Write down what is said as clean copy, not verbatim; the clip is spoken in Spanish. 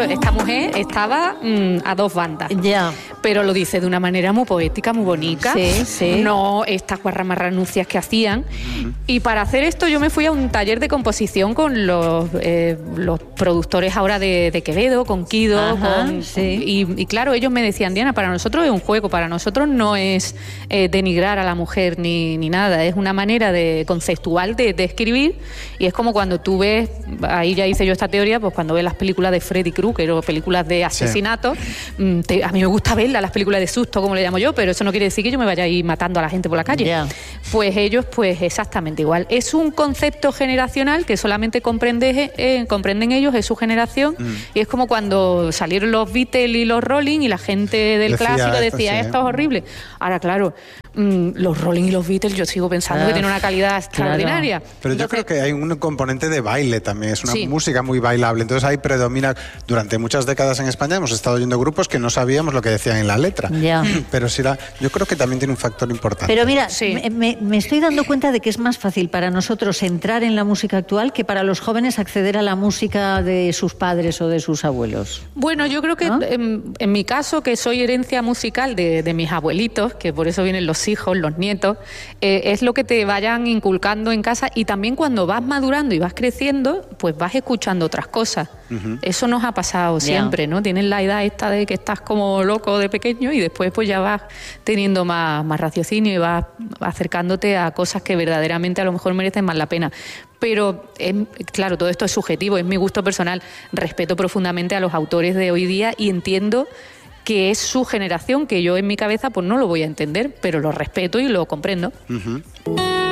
claro, esta mujer estaba a dos bandas. Ya. Pero lo dice de una manera muy poética, muy bonita. Sí, sí. No estas guarramarranuncias que hacían. Y para hacer esto yo me fui a un taller de composición con los productores ahora de Quevedo, con Kido. Ajá, sí. Y claro, ellos me decían, Diana, para nosotros es un juego, para nosotros no es denigrar a la mujer ni nada, es una manera conceptual de escribir, y es como cuando tú ves, ahí ya hice yo esta teoría, pues cuando ves las películas de Freddy Krueger o películas de asesinato, a mí me gusta verlas, las películas de susto, como le llamo yo, pero eso no quiere decir que yo me vaya a ir matando a la gente por la calle. Yeah. Pues ellos, pues exactamente igual. Es un concepto generacional que solamente comprenden ellos, es su generación, y es como cuando salieron los Beatles y los Rolling y la gente del clásico decía, esto es horrible. Ahora, claro, los Rolling y los Beatles yo sigo pensando que tienen una calidad extraordinaria. Claro. Pero yo creo que hay un componente de baile también, es una música muy bailable, entonces ahí predomina. Durante muchas décadas en España hemos estado oyendo grupos que no sabíamos lo que decían en la letra, pero yo creo que también tiene un factor importante. Pero mira, me estoy dando cuenta de que es más fácil para nosotros entrar en la música actual que para los jóvenes acceder a la música de sus padres o de sus abuelos. Bueno, yo creo que en mi caso, que soy herencia musical de mis abuelitos, que por eso vienen los hijos, los nietos, es lo que te vayan inculcando en casa, y también cuando vas madurando y vas creciendo, pues vas escuchando otras cosas. Eso nos ha pasado siempre, ¿no? Tienes la edad esta de que estás como loco de pequeño y después pues ya vas teniendo más raciocinio y vas acercándote a cosas que verdaderamente a lo mejor merecen más la pena. Pero, claro, todo esto es subjetivo, es mi gusto personal. Respeto profundamente a los autores de hoy día y entiendo que es su generación, que yo en mi cabeza pues no lo voy a entender, pero lo respeto y lo comprendo.